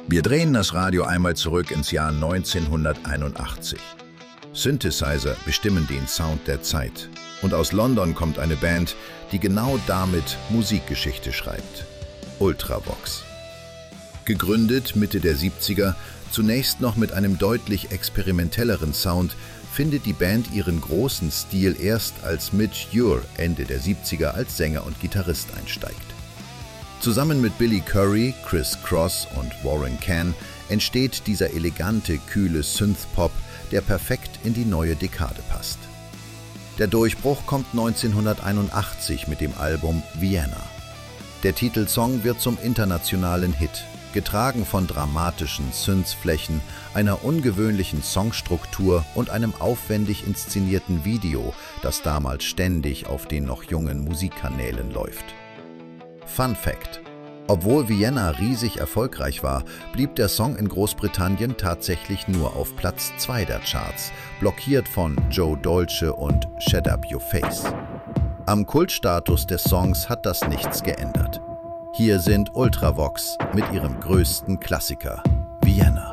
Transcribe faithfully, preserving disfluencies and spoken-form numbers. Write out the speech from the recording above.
Wir drehen das Radio einmal zurück ins Jahr neunzehnhunderteinundachtzig. Synthesizer bestimmen den Sound der Zeit. Und aus London kommt eine Band, die genau damit Musikgeschichte schreibt. Ultravox. Gegründet Mitte der siebziger, zunächst noch mit einem deutlich experimentelleren Sound, findet die Band ihren großen Stil erst, als Midge Ure Ende der siebziger als Sänger und Gitarrist einsteigt. Zusammen mit Billy Currie, Chris Cross und Warren Cann entsteht dieser elegante, kühle Synthpop, der perfekt in die neue Dekade passt. Der Durchbruch kommt neunzehnhunderteinundachtzig mit dem Album Vienna. Der Titelsong wird zum internationalen Hit, getragen von dramatischen Synthflächen, einer ungewöhnlichen Songstruktur und einem aufwendig inszenierten Video, das damals ständig auf den noch jungen Musikkanälen läuft. Fun Fact: Obwohl Vienna riesig erfolgreich war, blieb der Song in Großbritannien tatsächlich nur auf Platz zwei der Charts, blockiert von Joe Dolce und Shut Up Your Face. Am Kultstatus des Songs hat das nichts geändert. Hier sind Ultravox mit ihrem größten Klassiker, Vienna.